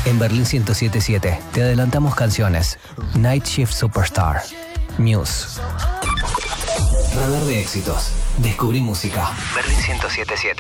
En Berlín 107.7 te adelantamos canciones. Night Shift Superstar. Muse. Radar de éxitos. Descubrí música. Berlín 107.7.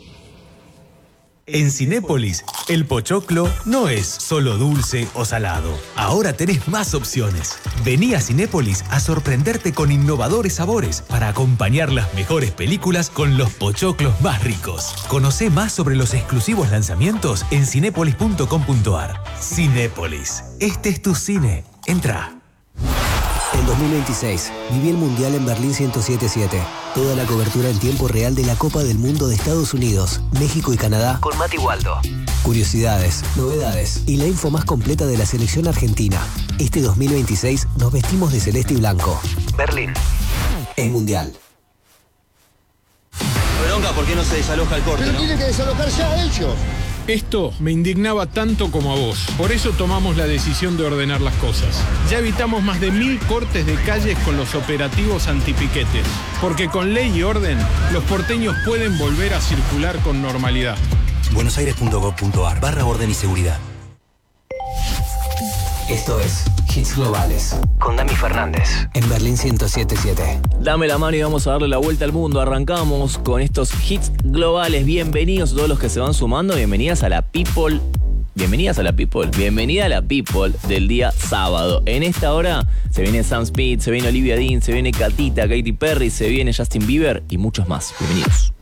En Cinépolis, el pochoclo no es solo dulce o salado. Ahora tenés más opciones. Vení a Cinépolis a sorprenderte con innovadores sabores para acompañar las mejores películas con los pochoclos más ricos. Conocé más sobre los exclusivos lanzamientos en cinépolis.com.ar. Cinépolis, este es tu cine. Entra. En 2026, viví el Mundial en Berlín 107.7. Toda la cobertura en tiempo real de la Copa del Mundo de Estados Unidos, México y Canadá con Mati Waldo. Curiosidades, novedades y la info más completa de la selección argentina. Este 2026 nos vestimos de celeste y blanco. Berlín. Es Mundial. Bronca, ¿por qué no se desaloja el corte? Pero tiene que desalojar ya ellos. Esto me indignaba tanto como a vos. Por eso tomamos la decisión de ordenar las cosas. Ya evitamos más de 1000 cortes de calles con los operativos antipiquetes. Porque con ley y orden, los porteños pueden volver a circular con normalidad. buenosaires.gov.ar/orden y seguridad. Esto es Hits Globales con Dami Fernández en Berlín 107.7. Dame la mano y vamos a darle la vuelta al mundo. Arrancamos con estos hits globales. Bienvenidos a todos los que se van sumando. Bienvenidas a la People. Bienvenidas a la People. Bienvenida a la People del día sábado. En esta hora se viene Sam Smith, se viene Olivia Dean, se viene Catita, Katy Perry, se viene Justin Bieber y muchos más. Bienvenidos.